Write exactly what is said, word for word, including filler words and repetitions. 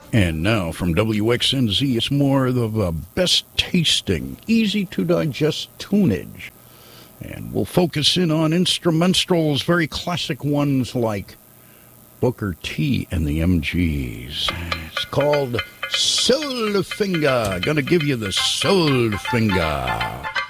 And now from W X N Z, it's more of the best tasting, easy to digest tunage. And we'll focus in on instrumentals, very classic ones like Booker T and the M Gs. It's called Soul Finger. Gonna give you the Soul Finger.